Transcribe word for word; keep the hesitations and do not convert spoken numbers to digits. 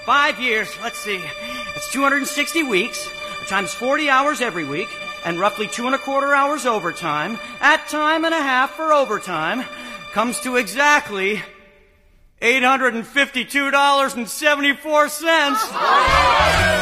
Five years, let's see. It's two hundred sixty weeks, times forty hours every week, and roughly two and a quarter hours overtime, at time and a half for overtime, comes to exactly eight hundred fifty-two dollars and seventy-four cents.